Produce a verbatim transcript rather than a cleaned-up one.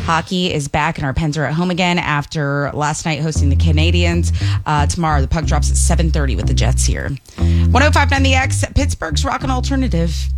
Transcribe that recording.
Hockey is back and our Pens are at home again after last night hosting the Canadians. Uh, tomorrow, the puck drops at seven thirty with the Jets here. one oh five point nine The X, Pittsburgh's Rock and Alternative.